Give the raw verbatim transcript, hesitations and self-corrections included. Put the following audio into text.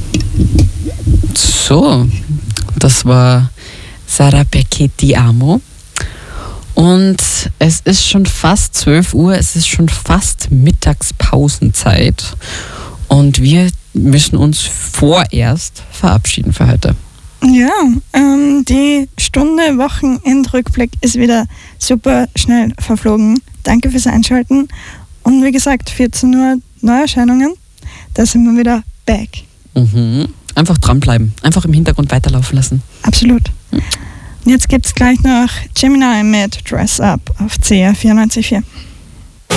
So, das war Sarah Beckett, Ti amo. Und es ist schon fast zwölf Uhr, es ist schon fast Mittagspausenzeit. Und wir müssen uns vorerst verabschieden für heute. Ja, ähm, die Stunde Wochenendrückblick ist wieder super schnell verflogen. Danke fürs Einschalten. Und wie gesagt, vierzehn Uhr Neuerscheinungen, da sind wir wieder back. Mhm. Einfach dranbleiben, einfach im Hintergrund weiterlaufen lassen. Absolut. Und jetzt gibt es gleich noch Gemini mit Dress Up auf C R vierundneunzig Komma vier.